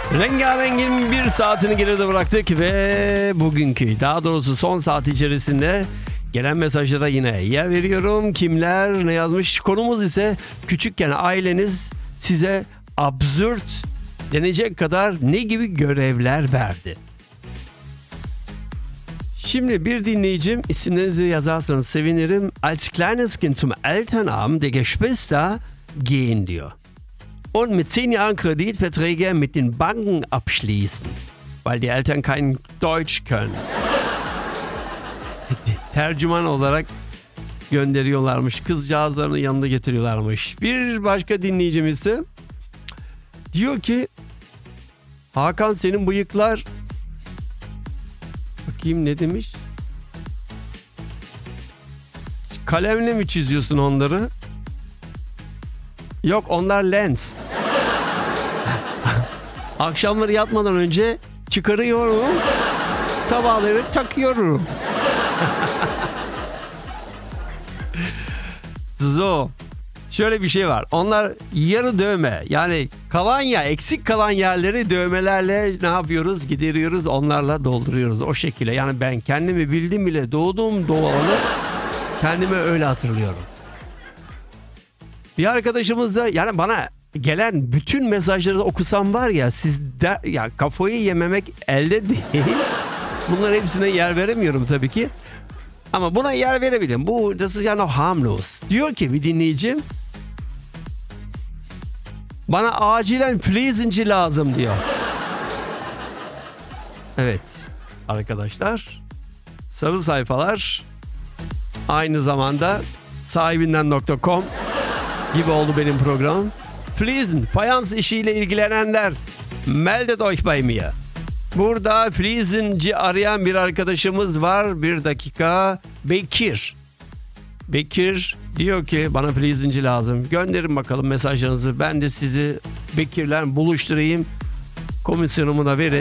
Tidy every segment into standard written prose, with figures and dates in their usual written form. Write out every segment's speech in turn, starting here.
Rengarenk'in bir saatini geride bıraktık ve bugünkü, daha doğrusu son saat içerisinde gelen mesajlara yine yer veriyorum. Kimler ne yazmış? Konumuz ise küçükken aileniz size absürt denecek kadar ne gibi görevler verdi? Şimdi bir dinleyicim, isimlerinizi yazarsanız sevinirim. Als kleines Kind zum Elternabend der Geschwister gehen diyor. Und mit 10 Jahren Kreditverträge mit den Banken abschließen, weil die Eltern kein Deutsch können. Tercüman olarak gönderiyorlarmış. Kızcağızlarını yanında getiriyorlarmış. Bir başka dinleyicimiz ise diyor ki, Hakan senin bıyıklar, bakayım ne demiş? Kalemle mi çiziyorsun onları? Yok, onlar lens. Akşamları yatmadan önce çıkarıyorum. Sabahları takıyorum. So. Şöyle bir şey var. Onlar yarı dövme. Yani kalan eksik kalan yerleri dövmelerle ne yapıyoruz? Gideriyoruz, onlarla dolduruyoruz. O şekilde. Yani ben kendimi bildim bile doğduğum doğalı kendimi öyle hatırlıyorum. Bir arkadaşımız da, yani bana gelen bütün mesajları okusam var ya, sizde ya kafayı yememek elde değil. Bunların hepsine yer veremiyorum tabii ki. Ama buna yer verebilirim. Das ist ja noch harmlos. Diyor ki bir dinleyicim, bana acilen Fliesenci lazım diyor. Evet arkadaşlar, sarı sayfalar aynı zamanda sahibinden.com gibi oldu benim programım. Fliesen, fayans işiyle ilgilenenler, meldet euch bei mir. Burada Fliesenci arayan bir arkadaşımız var. Bir dakika. Bekir. Bekir diyor ki bana Fliesenci lazım. Gönderin bakalım mesajlarınızı. Ben de sizi Bekir'le buluşturayım. Komisyonumu da verin.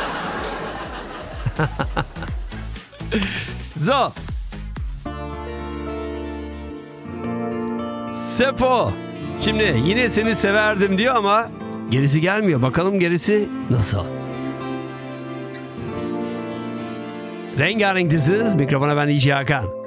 So. Sefo. Şimdi yine seni severdim diyor ama gerisi gelmiyor. Bakalım gerisi nasıl? Rengarenk diziniz. Mikrofona ben DJ Hakan.